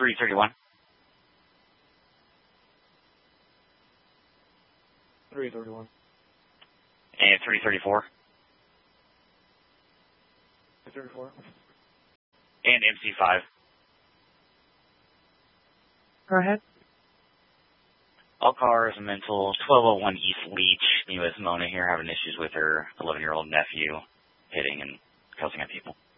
331. 331. And 334. 334. And MC5. Go ahead. All cars, mental, 1201 East Leach. U.S. Mona here having issues with her 11-year-old nephew hitting and cussing at people.